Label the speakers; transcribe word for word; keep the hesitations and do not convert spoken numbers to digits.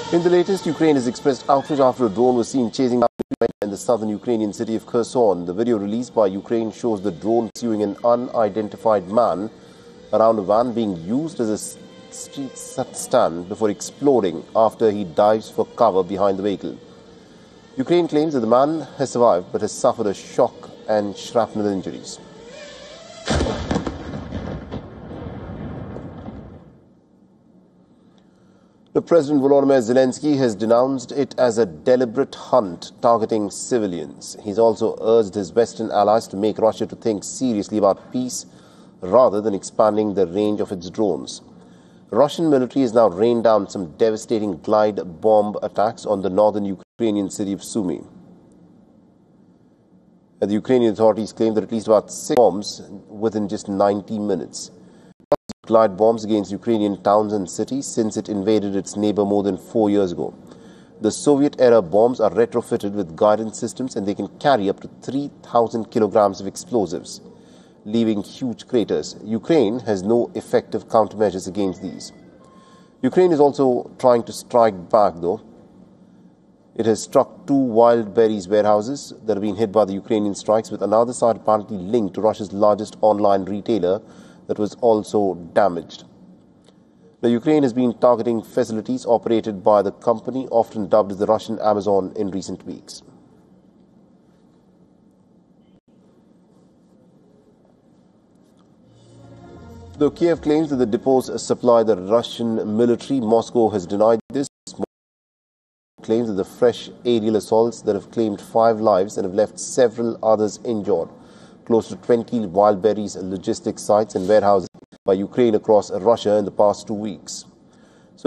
Speaker 1: In the latest, Ukraine has expressed outrage after a drone was seen chasing down in the southern Ukrainian city of Kherson. The video released by Ukraine shows the drone pursuing an unidentified man around a van being used as a street stand before exploding after he dives for cover behind the vehicle. Ukraine claims that the man has survived but has suffered a shock and shrapnel injuries. The President Volodymyr Zelensky has denounced it as a deliberate hunt targeting civilians. He's also urged his Western allies to make Russia to think seriously about peace rather than expanding the range of its drones. The Russian military has now rained down some devastating glide bomb attacks on the northern Ukrainian city of Sumy. The Ukrainian authorities claim that at least about six bombs within just ninety minutes. Glide bombs against Ukrainian towns and cities since it invaded its neighbor more than four years ago. The Soviet-era bombs are retrofitted with guidance systems and they can carry up to three thousand kilograms of explosives, leaving huge craters. Ukraine has no effective countermeasures against these. Ukraine is also trying to strike back, though. It has struck two wild berries warehouses that have been hit by the Ukrainian strikes, with another site apparently linked to Russia's largest online retailer that was also damaged. The Ukraine has been targeting facilities operated by the company, often dubbed as the Russian Amazon, in recent weeks. Though Kiev claims that the depots supply the Russian military, Moscow has denied this. Moscow claims that the fresh aerial assaults that have claimed five lives and have left several others injured close to twenty wild berries logistics sites and warehouses by Ukraine across Russia in the past two weeks.